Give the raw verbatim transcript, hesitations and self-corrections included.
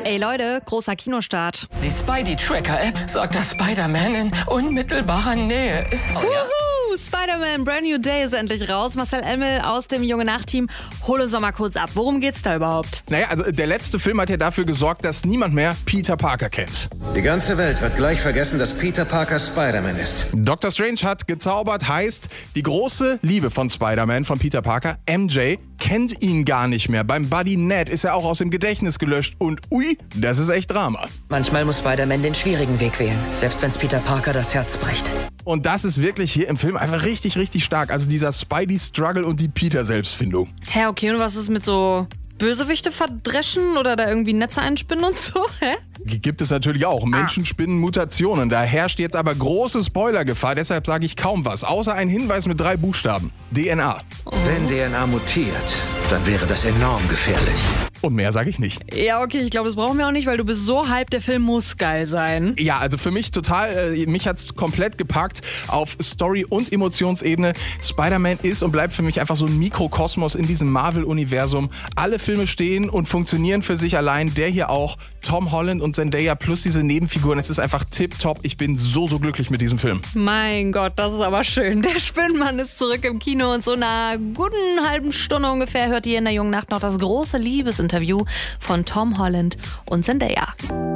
Ey Leute, großer Kinostart. Die Spidey-Tracker-App sorgt, dass Spider-Man in unmittelbarer Nähe ist. Oh, ja. Spider-Man Brand New Day ist endlich raus. Marcel Emmel aus dem Junge-Nacht-Team. Hol uns doch mal kurz ab. Worum geht's da überhaupt? Naja, also der letzte Film hat ja dafür gesorgt, dass niemand mehr Peter Parker kennt. Die ganze Welt wird gleich vergessen, dass Peter Parker Spider-Man ist. Doctor Strange hat gezaubert, heißt, die große Liebe von Spider-Man, von Peter Parker, M J, kennt ihn gar nicht mehr. Beim Buddy Ned ist er auch aus dem Gedächtnis gelöscht. Und ui, das ist echt Drama. Manchmal muss Spider-Man den schwierigen Weg wählen, selbst wenn's Peter Parker das Herz bricht. Und das ist wirklich hier im Film einfach richtig, richtig stark. Also dieser Spidey-Struggle und die Peter-Selbstfindung. Hä, okay, und was ist mit so Bösewichte verdreschen oder da irgendwie Netze einspinnen und so? Hä? Gibt es natürlich auch. Menschen spinnen Mutationen. Da herrscht jetzt aber große Spoilergefahr. Deshalb sage ich kaum was. Außer ein Hinweis mit drei Buchstaben. D N A. Oh. Wenn D N A mutiert, dann wäre das enorm gefährlich. Und mehr sage ich nicht. Ja, okay, ich glaube, das brauchen wir auch nicht, weil du bist so hyped, der Film muss geil sein. Ja, also für mich total, äh, mich hat's komplett gepackt auf Story- und Emotionsebene. Spider-Man ist und bleibt für mich einfach so ein Mikrokosmos in diesem Marvel-Universum. Alle Filme stehen und funktionieren für sich allein. Der hier auch. Tom Holland und Zendaya plus diese Nebenfiguren. Es ist einfach tipptopp. Ich bin so, so glücklich mit diesem Film. Mein Gott, das ist aber schön. Der Spinnenmann ist zurück im Kino und so einer guten halben Stunde ungefähr hört ihr in der Jungen Nacht noch das große Liebesinterview von Tom Holland und Zendaya.